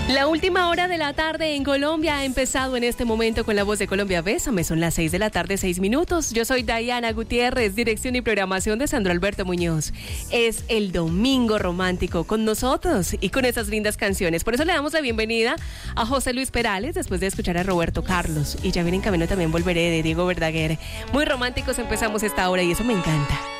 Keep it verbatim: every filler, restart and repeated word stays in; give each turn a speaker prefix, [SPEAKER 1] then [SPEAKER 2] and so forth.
[SPEAKER 1] La última hora de la tarde en Colombia ha empezado en este momento con La Voz de Colombia. Bésame, son las seis de la tarde, seis minutos. Yo soy Diana Gutiérrez, dirección y programación de Sandro Alberto Muñoz. Es el domingo romántico con nosotros y con esas lindas canciones. Por eso le damos la bienvenida a José Luis Perales después de escuchar a Roberto Carlos. Y ya viene en camino también Volveré de Diego Verdaguer. Muy románticos empezamos esta hora y eso me encanta.